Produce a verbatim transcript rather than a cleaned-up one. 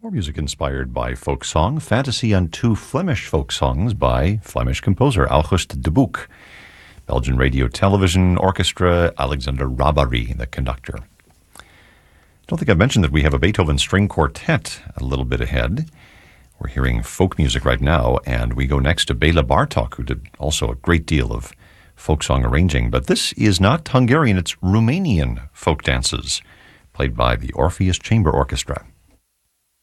More music inspired by folk song, fantasy and two Flemish folk songs by Flemish composer August de Boek. Belgian Radio Television Orchestra, Alexander Rabary, the conductor. I don't think I mentioned that we have a Beethoven string quartet a little bit ahead. We're hearing folk music right now, and we go next to Bela Bartok, who did also a great deal of folk song arranging. But this is not Hungarian, it's Romanian folk dances, played by the Orpheus Chamber Orchestra.